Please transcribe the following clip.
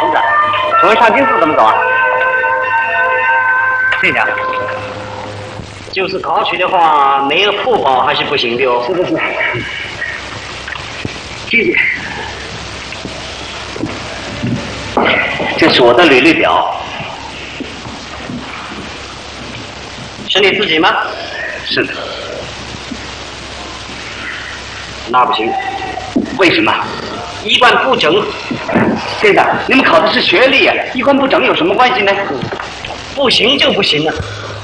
房子，请问上京市怎么走啊？谢谢啊。 就是考取的话，没有附保还是不行的哦。 是。谢谢。这是我的履历表。 是你自己吗？ 是的。 那不行。 为什么？ 衣冠不整。 先生，你们考的是学历呀，衣冠不整有什么关系呢？ 不行就不行了。